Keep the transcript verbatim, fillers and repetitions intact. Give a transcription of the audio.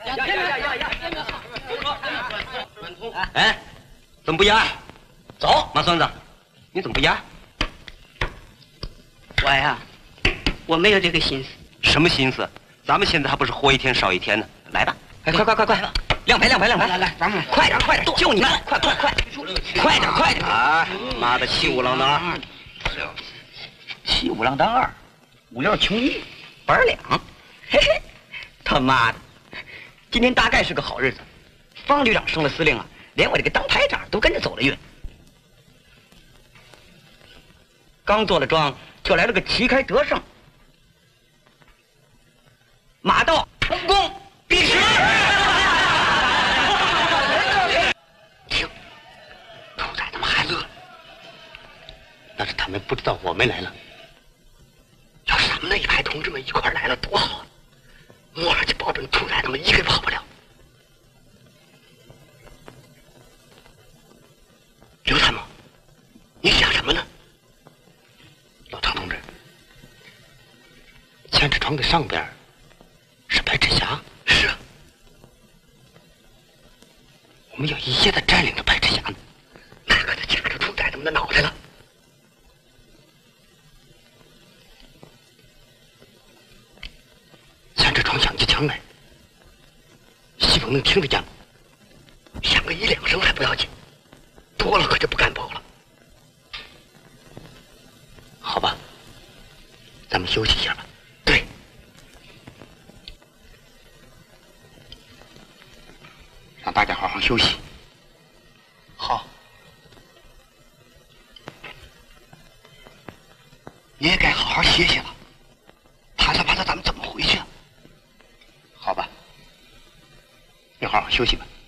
呀呀呀呀呀！ 哎，怎么不压？ 走， 马孙子，你怎么不压？ 我呀，我没有这个心思。 什么心思？咱们现在还不是活一天少一天呢？来吧， 哎，快快快快，亮牌亮牌亮牌！ 来来，咱们快点快点，就你们，快快快，快点快点！ 啊，妈的，七五郎当二， 七五郎当二，五六穷一，板两，嘿嘿，他妈的，今天大概是个好日子。方旅长升了司令啊，连我这个当排长都跟着走了运。刚做了庄，就来了个旗开得胜，马到成功必失。 停，兔崽他妈还乐，那是他们不知道我们来了。要是咱们那一排同志们一块来了，多好啊！摸上去保准兔崽他们一个跑不了。刘参谋，你想什么呢？老唐同志，千尺窗的上边是白赤霞。是啊，我们要一夜的占领着白赤霞呢，那可就掐着兔崽他们的脑袋了。千尺窗响起枪来，西风能听得见吗？响个一两声还不要紧，多了可就不敢保了。好吧，咱们休息一下吧。对，让大家好好休息。好，你也该好好歇歇了。趴着趴着，咱们怎么回去啊？好吧，你好好休息吧。